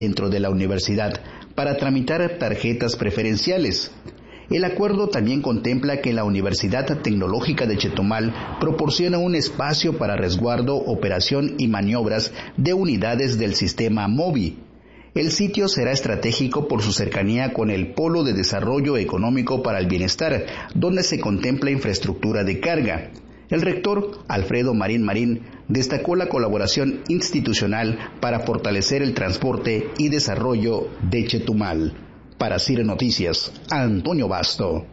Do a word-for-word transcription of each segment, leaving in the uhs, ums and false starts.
dentro de la universidad para tramitar tarjetas preferenciales. El acuerdo también contempla que la Universidad Tecnológica de Chetumal proporciona un espacio para resguardo, operación y maniobras de unidades del sistema MOBI. El sitio será estratégico por su cercanía con el Polo de Desarrollo Económico para el Bienestar, donde se contempla infraestructura de carga. El rector, Alfredo Marín Marín, destacó la colaboración institucional para fortalecer el transporte y desarrollo de Chetumal. Para CIRE Noticias, Antonio Basto.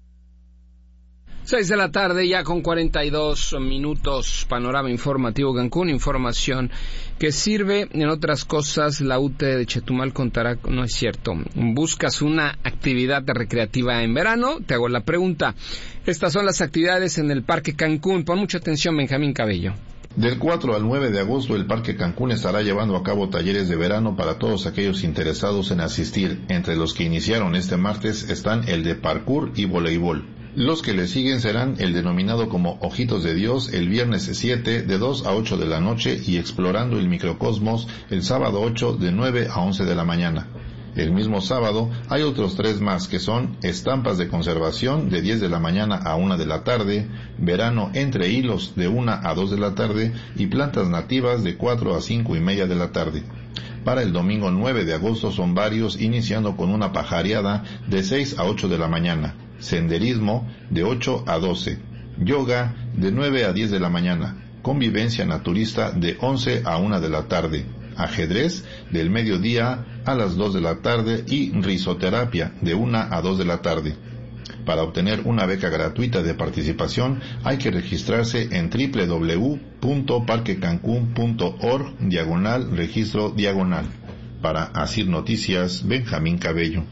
Seis de la tarde, ya con cuarenta y dos minutos, panorama informativo Cancún, información que sirve, en otras cosas, la U T de Chetumal contará, no es cierto, buscas una actividad recreativa en verano, te hago la pregunta, estas son las actividades en el Parque Cancún, pon mucha atención Benjamín Cabello. Del cuatro al nueve de agosto, el Parque Cancún estará llevando a cabo talleres de verano para todos aquellos interesados en asistir. Entre los que iniciaron este martes están el de parkour y voleibol. Los que le siguen serán el denominado como Ojitos de Dios el viernes siete de dos a ocho de la noche y Explorando el Microcosmos el sábado ocho de nueve a once de la mañana. El mismo sábado hay otros tres más que son Estampas de Conservación de diez de la mañana a una de la tarde, Verano entre Hilos de una a dos de la tarde y Plantas Nativas de cuatro a cinco y media de la tarde. Para el domingo nueve de agosto son varios, iniciando con una pajareada de seis a ocho de la mañana, Senderismo de ocho a doce, Yoga de nueve a diez de la mañana, Convivencia Naturista de once a una de la tarde, Ajedrez del mediodía a las dos de la tarde y Risoterapia de una a dos de la tarde. Para obtener una beca gratuita de participación hay que registrarse en doble u doble u doble u punto parque cancún punto org diagonal registro diagonal. Para Asir Noticias, Benjamín Cabello.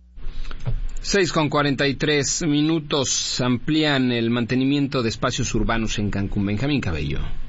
Seis con cuarenta y tres minutos, amplían el mantenimiento de espacios urbanos en Cancún. Benjamín Cabello.